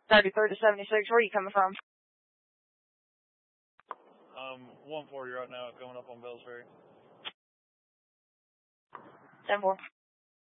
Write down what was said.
33rd to 76, where are you coming from? 140 right now, coming up on Bells Ferry. 10-4.